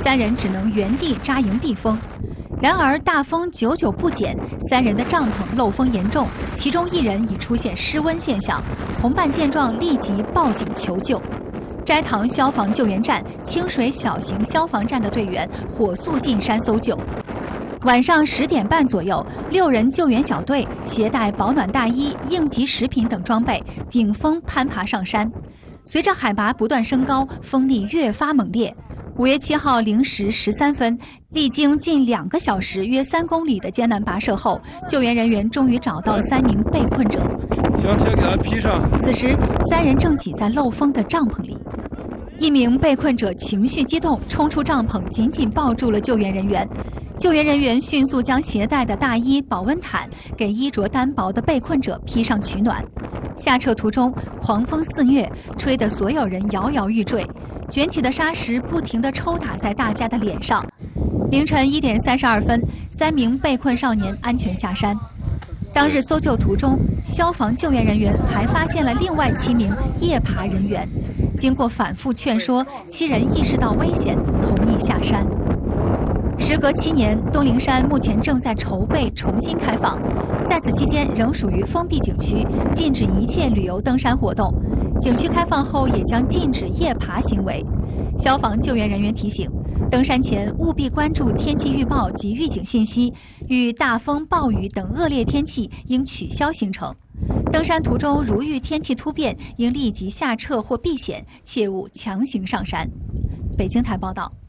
3人只能原地扎营避风。然而大风久久不减，3人的帐篷漏风严重，其中1人已出现失温现象。同伴见状立即报警求救。斋堂消防救援站、清水小型消防站的队员火速进山搜救。晚上10点半左右，6人救援小队携带保暖大衣、应急食品等装备，顶风攀爬上山。随着海拔不断升高，风力越发猛烈。5月7号0时13分，历经近2个小时、约3公里的艰难跋涉后，救援人员终于找到3名被困者。 行，先给他披上。 此时，3人正挤在漏风的帐篷里。1名被困者情绪激动，冲出帐篷，紧紧抱住了救援人员。救援人员迅速将携带的大衣、保温毯给衣着单薄的被困者披上取暖。下撤途中，狂风肆虐，吹得所有人摇摇欲坠，卷起的沙石不停地抽打在大家的脸上。凌晨1点32分，3名被困少年安全下山。当日搜救途中，消防救援人员还发现了另外7名夜爬人员。经过反复劝说，7人意识到危险，同意下山。时隔7年，东陵山目前正在筹备重新开放，在此期间仍属于封闭景区，禁止一切旅游登山活动。景区开放后也将禁止夜爬行为。消防救援人员提醒，登山前务必关注天气预报及预警信息，遇大风、暴雨等恶劣天气应取消行程。登山途中如遇天气突变，应立即下撤或避险，切勿强行上山。北京台报道。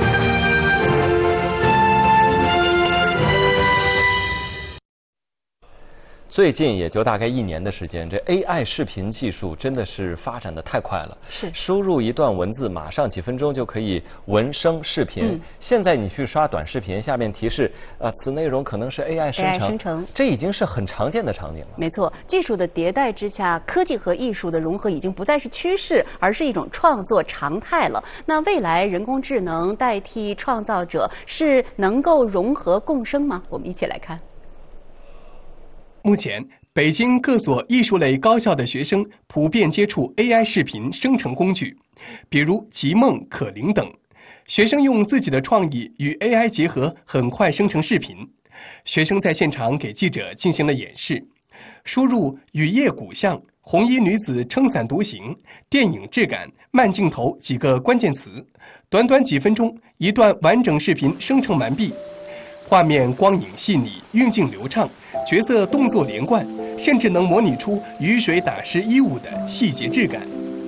最近也就大概1年的时间，这 AI 视频技术真的是发展的太快了。 是， 输入一段文字，马上几分钟就可以文声视频。现在你去刷短视频，下面提示此内容可能是 AI 生成，这已经是很常见的场景了。 没错，技术的迭代之下，科技和艺术的融合已经不再是趋势，而是一种创作常态了。那未来人工智能代替创造者，是能够融合共生吗？我们一起来看。 目前，北京各所艺术类高校的学生普遍接触 AI 视频生成工具，比如极梦、可灵等。学生用自己的创意与 AI 结合，很快生成视频。学生在现场给记者进行了演示，输入雨夜古巷、红衣女子撑伞独行、电影质感、慢镜头几个关键词，短短几分钟，一段完整视频生成完毕。画面光影细腻，运镜流畅，角色动作连贯，甚至能模拟出雨水打湿衣物的细节质感。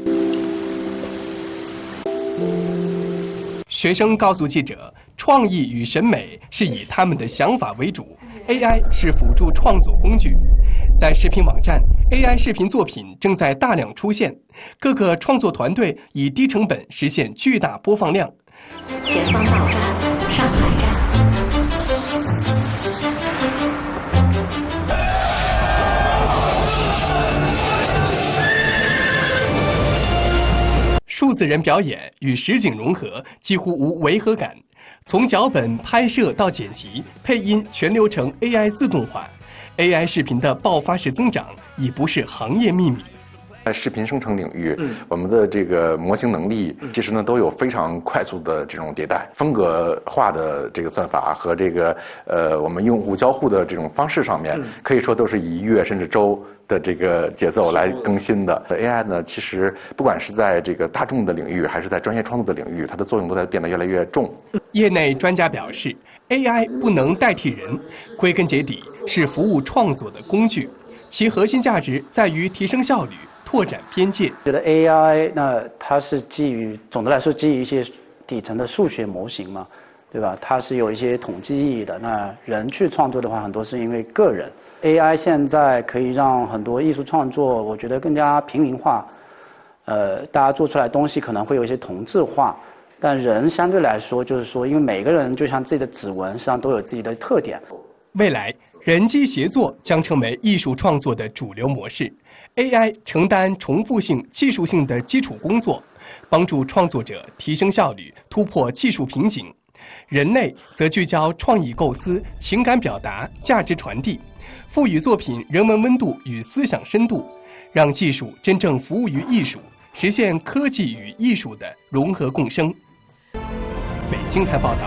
学生告诉记者，创意与审美是以他们的想法为主， AI 是辅助创作工具。在视频网站， AI 视频作品正在大量出现，各个创作团队以低成本实现巨大播放量。 前方到站，上海站。 数字人表演与实景融合，几乎无违和感。从脚本、拍摄到剪辑、配音，全流程 AI 自动化。AI 视频的爆发式增长已不是行业秘密。 在视频生成领域，我们的这个模型能力其实呢都有非常快速的这种迭代，风格化的这个算法和这个我们用户交互的这种方式上面，可以说都是以月甚至周的这个节奏来更新的。AI 呢，其实不管是在这个大众的领域，还是在专业创作的领域，它的作用都在变得越来越重。 业内专家表示 ，AI 不能代替人，归根结底是服务创作的工具，其核心价值在于提升效率。拓展边界。 觉得 AI 那它是总的来说基于一些底层的数学模型嘛，对吧？它是有一些统计意义的。那人去创作的话，很多是因为个人。AI 现在可以让很多艺术创作，我觉得更加平民化。大家做出来的东西可能会有一些同质化，但人相对来说，就是说，因为每个人就像自己的指纹，实际上都有自己的特点。 未来，人机协作将成为艺术创作的主流模式。AI 承担重复性、技术性的基础工作，帮助创作者提升效率、突破技术瓶颈；人类则聚焦创意构思、情感表达、价值传递，赋予作品人文温度与思想深度，让技术真正服务于艺术，实现科技与艺术的融合共生。 北京台报道。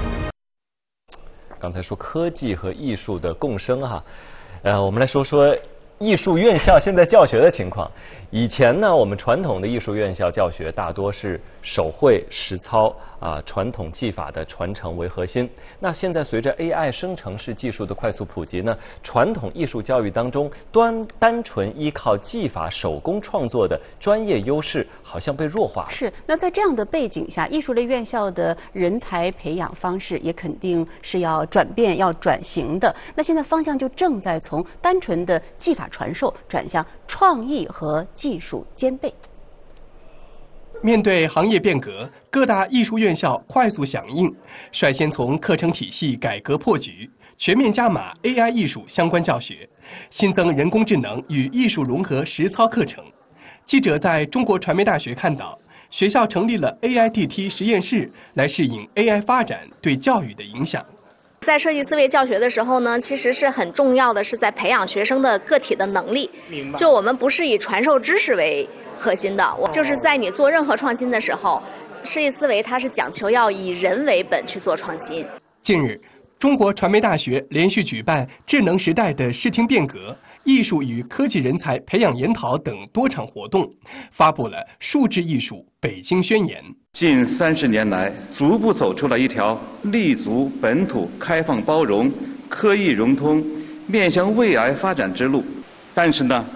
刚才说科技和艺术的共生哈，我们来说说艺术院校现在教学的情况。以前呢，我们传统的艺术院校教学大多是手绘实操传统技法的传承为核心。那现在随着 AI 生成式技术的快速普及呢，传统艺术教育当中单纯依靠技法手工创作的专业优势好像被弱化了。 是，那在这样的背景下，艺术类院校的人才培养方式也肯定是要转变、要转型的。那现在方向就正在从单纯的技法传授转向创意和技术兼备。 面对行业变革，各大艺术院校快速响应，率先从课程体系改革破局，全面加码 AI 艺术相关教学，新增人工智能与艺术融合实操课程。记者在中国传媒大学看到，学校成立了 AIDT 实验室，来适应 AI 发展对教育的影响。 在设计思维教学的时候呢，其实是很重要的，是在培养学生的个体的能力。就我们不是以传授知识为核心的，就是在你做任何创新的时候，设计思维它是讲求要以人为本去做创新。 近日，中国传媒大学连续举办智能时代的视听变革、艺术与科技人才培养研讨等多场活动，发布了数字艺术北京宣言。 近30年来，逐步走出了一条立足本土、开放包容、科艺融通、面向未来发展之路。但是呢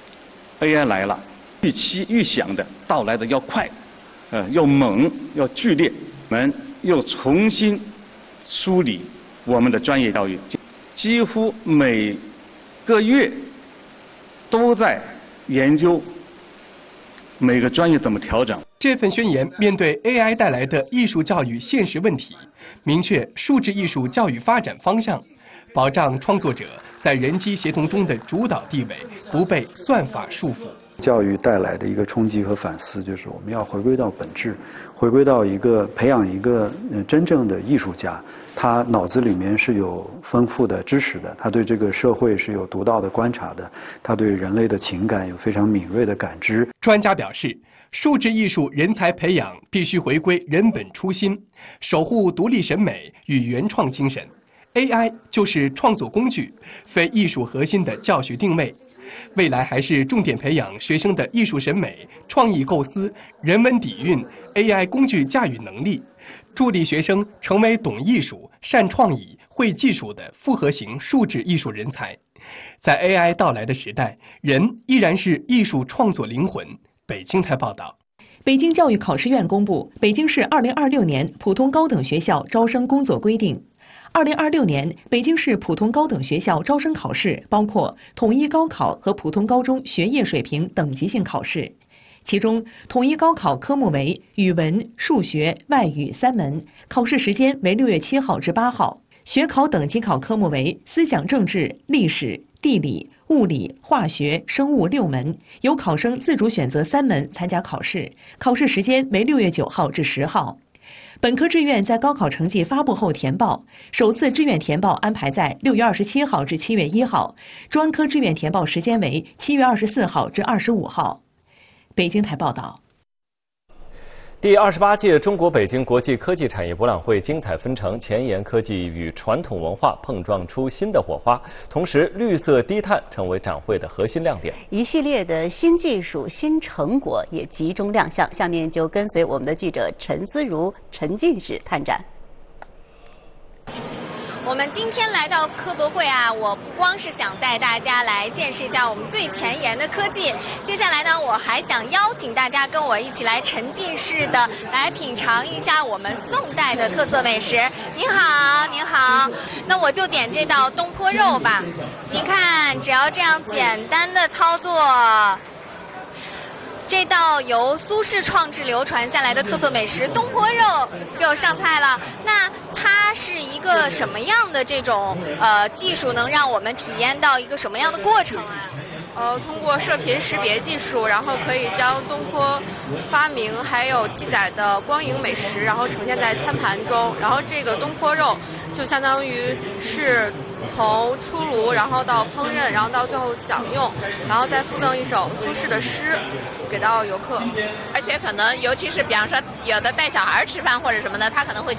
，AI 来了，预期预想的到来的要快，要猛，要剧烈。我们又重新梳理我们的专业教育，几乎每个月都在研究每个专业怎么调整。 这份宣言面对 AI 带来的艺术教育现实问题，明确数字艺术教育发展方向，保障创作者在人机协同中的主导地位，不被算法束缚。 教育带来的一个冲击和反思，就是我们要回归到本质，回归到培养一个真正的艺术家，他脑子里面是有丰富的知识的，他对这个社会是有独到的观察的，他对人类的情感有非常敏锐的感知。 专家表示，数字艺术人才培养必须回归人本初心，守护独立审美与原创精神。AI 就是创作工具，非艺术核心的教学定位。未来还是重点培养学生的艺术审美、创意构思、人文底蕴、AI 工具驾驭能力，助力学生成为懂艺术、善创意、会技术的复合型数字艺术人才。在 AI 到来的时代，人依然是艺术创作灵魂。北京台报道。 北京教育考试院公布北京市2026年普通高等学校招生工作规定。2026年北京市普通高等学校招生考试包括统一高考和普通高中学业水平等级性考试，其中统一高考科目为语文、数学、外语3门，考试时间为6月7号至8号。学考等级考科目为思想政治、历史、地理、物理、化学、生物6门，由考生自主选择3门参加考试，考试时间为6月9号至10号。本科志愿在高考成绩发布后填报，首次志愿填报安排在6月27号至7月1号，专科志愿填报时间为7月24号至25号。北京台报道。 第28届中国北京国际科技产业博览会精彩纷呈，前沿科技与传统文化碰撞出新的火花，同时绿色低碳成为展会的核心亮点。 一系列的新技术、新成果也集中亮相。下面就跟随我们的记者陈思如、陈进士探展。 我们今天来到科博会啊，我不光是想带大家来见识一下我们最前沿的科技，接下来呢，我还想邀请大家跟我一起来沉浸式的来品尝一下我们宋代的特色美食。您好，您好，那我就点这道东坡肉吧。您看，只要这样简单的操作，这道由苏轼创制流传下来的特色美食东坡肉就上菜了。那它是一个什么样的这种技术，能让我们体验到一个什么样的过程啊？ 通过射频识别技术，然后可以将东坡发明还有记载的光影美食，然后呈现在餐盘中。然后这个东坡肉就相当于是从出炉，然后到烹饪，然后到最后享用，然后再附赠一首苏轼的诗给到游客。 而且可能尤其是比方说有的带小孩吃饭或者什么的，他可能会